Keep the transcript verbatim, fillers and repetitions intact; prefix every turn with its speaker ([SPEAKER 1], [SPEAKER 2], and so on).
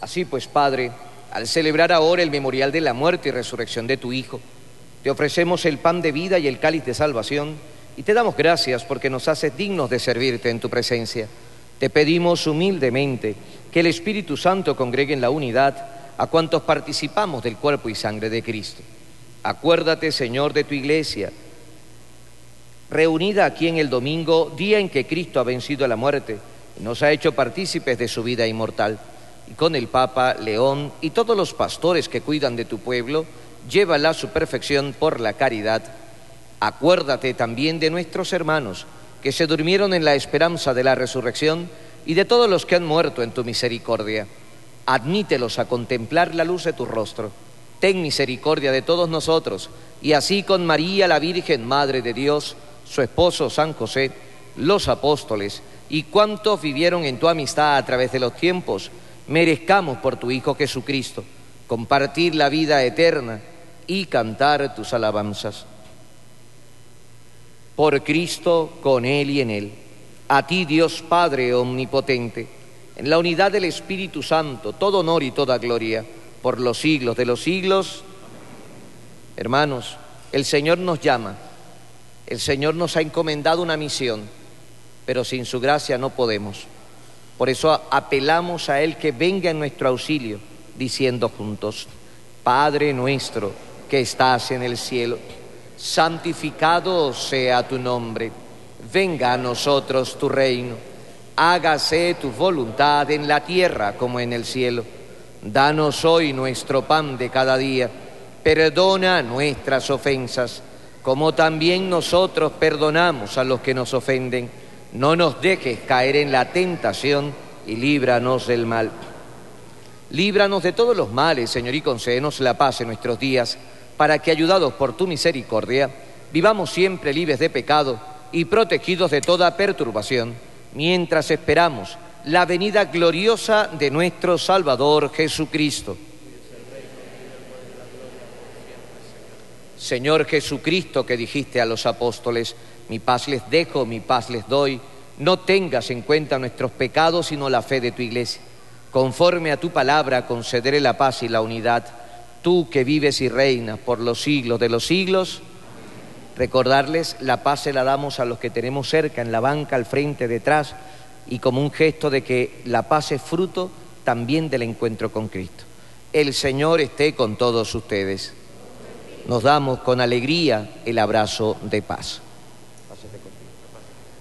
[SPEAKER 1] Así pues, Padre, al celebrar ahora el memorial de la muerte y resurrección de tu Hijo, te ofrecemos el pan de vida y el cáliz de salvación, y te damos gracias porque nos haces dignos de servirte en tu presencia. Te pedimos humildemente que el Espíritu Santo congregue en la unidad a cuantos participamos del cuerpo y sangre de Cristo. Acuérdate, Señor, de tu Iglesia, reunida aquí en el domingo, día en que Cristo ha vencido a la muerte y nos ha hecho partícipes de su vida inmortal. Y con el Papa León y todos los pastores que cuidan de tu pueblo, llévala a su perfección por la caridad. Acuérdate también de nuestros hermanos que se durmieron en la esperanza de la resurrección y de todos los que han muerto en tu misericordia. Admítelos a contemplar la luz de tu rostro. Ten misericordia de todos nosotros, y así con María, la Virgen Madre de Dios, su esposo San José, los apóstoles y cuantos vivieron en tu amistad a través de los tiempos, merezcamos por tu Hijo Jesucristo compartir la vida eterna y cantar tus alabanzas. Por Cristo, con Él y en Él, a ti, Dios Padre omnipotente, en la unidad del Espíritu Santo, todo honor y toda gloria, por los siglos de los siglos. Hermanos, el Señor nos llama, el Señor nos ha encomendado una misión, pero sin su gracia no podemos. Por eso apelamos a Él que venga en nuestro auxilio, diciendo juntos: Padre nuestro que estás en el cielo, santificado sea tu nombre, venga a nosotros tu reino, hágase tu voluntad en la tierra como en el cielo. Danos hoy nuestro pan de cada día, perdona nuestras ofensas, como también nosotros perdonamos a los que nos ofenden. No nos dejes caer en la tentación y líbranos del mal. Líbranos de todos los males, Señor, y concédenos la paz en nuestros días, para que, ayudados por tu misericordia, vivamos siempre libres de pecado y protegidos de toda perturbación, mientras esperamos la venida gloriosa de nuestro Salvador Jesucristo. Señor Jesucristo, que dijiste a los apóstoles: mi paz les dejo, mi paz les doy, no tengas en cuenta nuestros pecados, sino la fe de tu Iglesia. Conforme a tu palabra, concederé la paz y la unidad. Tú que vives y reinas por los siglos de los siglos, recordarles, la paz se la damos a los que tenemos cerca, en la banca, al frente, detrás, y como un gesto de que la paz es fruto también del encuentro con Cristo. El Señor esté con todos ustedes. Nos damos con alegría el abrazo de paz.